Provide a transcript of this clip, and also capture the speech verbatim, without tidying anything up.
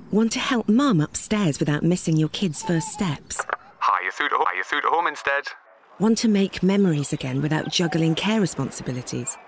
Want to help Mum upstairs without missing your kids' first steps? Hi, you're through to, hi, you're through to home instead. Want to make memories again without juggling care responsibilities?